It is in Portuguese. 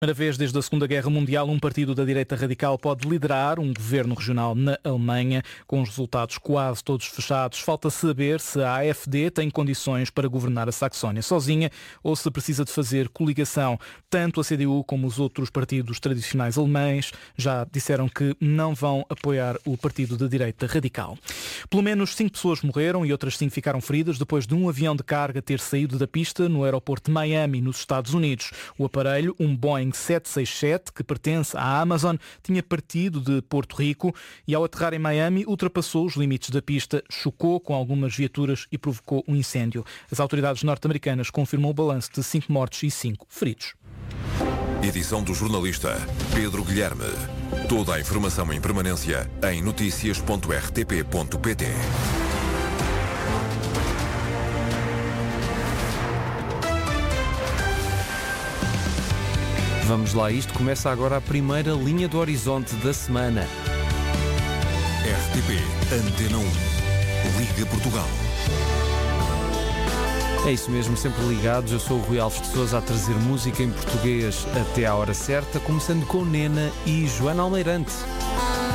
Primeira vez desde a Segunda Guerra Mundial, um partido da direita radical pode liderar um governo regional na Alemanha, com os resultados quase todos fechados. Falta saber se a AfD tem condições para governar a Saxónia sozinha ou se precisa de fazer coligação. Tanto a CDU como os outros partidos tradicionais alemães já disseram que não vão apoiar o partido da direita radical. Pelo menos 5 pessoas morreram e outras 5 ficaram feridas depois de um avião de carga ter saído da pista no aeroporto de Miami, nos Estados Unidos. O aparelho, um Boeing 767, que pertence à Amazon, tinha partido de Porto Rico e, ao aterrar em Miami, ultrapassou os limites da pista, chocou com algumas viaturas e provocou um incêndio. As autoridades norte-americanas confirmam o balanço de 5 mortos e 5 feridos. Edição do jornalista Pedro Guilherme. Toda a informação em permanência em noticias.rtp.pt. Vamos lá, isto começa agora a primeira linha do horizonte da semana. RTP Antena 1. Liga Portugal. É isso mesmo, sempre ligados. Eu sou o Rui Alves de Sousa a trazer música em português até à hora certa, começando com Nena e Joana Almeirante.